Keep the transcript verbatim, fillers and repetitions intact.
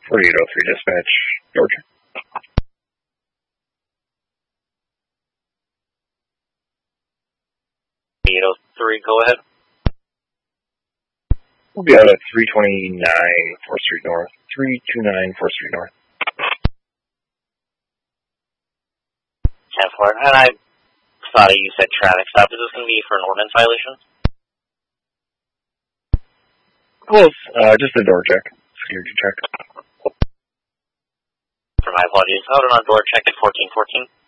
forty-eight oh three dispatch, Georgia. eight oh three, go ahead. We'll be out at three twenty-nine fourth Street North. three twenty-nine fourth Street North. ten four, and I thought you said traffic stop. Is this going to be for an ordinance violation? Close. Uh, just a door check. Security check. For my apologies. Out on door check at fourteen fourteen.